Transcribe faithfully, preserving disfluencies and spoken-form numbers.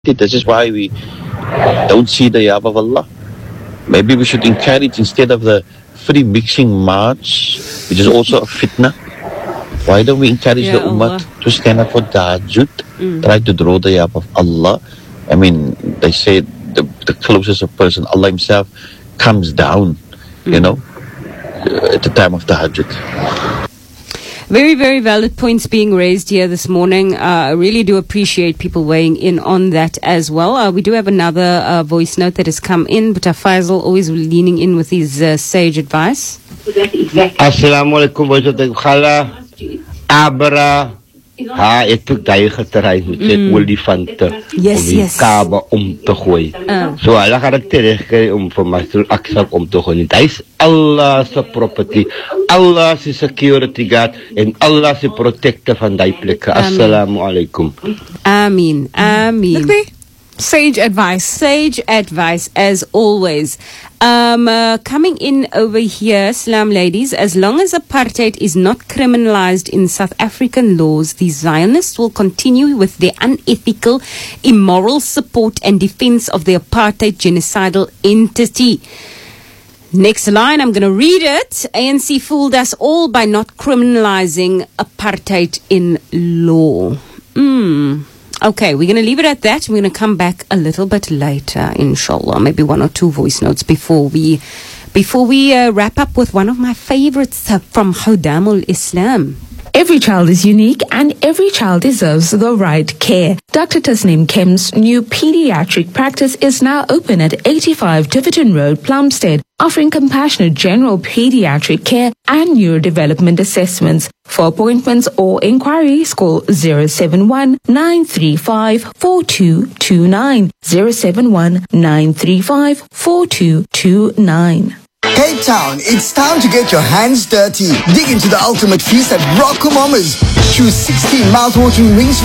This is why we don't see the Yab of Allah. Maybe we should encourage, instead of the free mixing march, which is also a fitna, why don't we encourage Ya the ummah Allah. to stand up for tahajjud, Mm. try to draw the Yab of Allah. I mean, they say the, the closest a person, Allah himself, comes down, you know, uh, at the time of tahajjud. Very, very valid points being raised here this morning. Uh, I really do appreciate people weighing in on that as well. Uh, we do have another uh, voice note that has come in, but uh, Faisal always leaning in with his uh, sage advice. Assalamualaikum warahmatullahi wabarakatuh. Abra ha het ook daai getrei met sy olifante Yes, om die yes. Kaaba om te gooi. Ah. So hulle gaan dit terugkry om vir Master Aksa om te gooi. Dit is Allah se property, Allah se security guard en Allah se protector van daai plekke. Amen. Assalamu alaikum. Ameen, ameen. Look there. Sage advice. Sage advice, as always. Um, uh, coming in over here, Salam ladies, as long as apartheid is not criminalized in South African laws, the Zionists will continue with their unethical, immoral support and defense of the apartheid genocidal entity. Next line, I'm going to read it. A N C fooled us all by not criminalizing apartheid in law. Hmm. Okay, we're going to leave it at that. We're going to come back a little bit later, inshallah. Maybe one or two voice notes before we before we uh, wrap up with one of my favorites uh, from Hudamul Islam. Every child is unique and every child deserves the right care. Doctor Tasneem Kem's new pediatric practice is now open at eighty-five Tiverton Road, Plumstead, offering compassionate general pediatric care and neurodevelopment assessments. For appointments or inquiries, call zero seven one, nine three five, four two two nine, zero seven one, nine three five, four two two nine. Cape Town, it's time to get your hands dirty. Dig into the ultimate feast at Rock Mamas. Choose sixteen mouth-watering wings